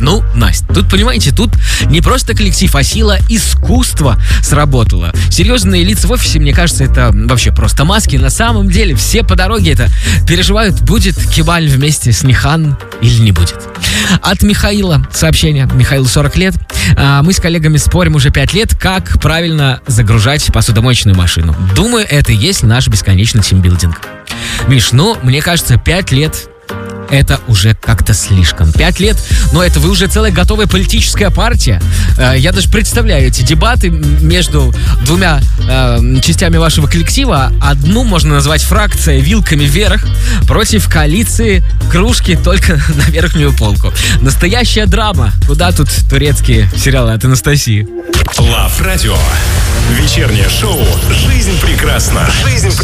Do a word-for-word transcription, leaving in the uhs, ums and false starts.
Ну, Настя, тут, понимаете, тут не просто коллектив, а сила искусства сработала. Серьезные лица в офисе, мне кажется, это вообще просто маски. На самом деле все по дороге это переживают, будет Кебаль вместе с Нихан или не будет. От Михаила сообщение. Михаилу сорок лет. А, мы с коллегами спорим уже пять лет, как правильно загружать посудомоечную машину. Думаю, это и есть наш бесконечный тимбилдинг. Миш, ну, мне кажется, пять лет это уже как-то слишком. Пять лет, но это вы уже целая готовая политическая партия. Я даже представляю эти дебаты между двумя э, частями вашего коллектива. Одну можно назвать фракция вилками вверх против коалиции кружки только на верхнюю полку. Настоящая драма. Куда тут турецкие сериалы от Анастасии? Лав Радио. Вечернее шоу «Жизнь прекрасна». Жизнь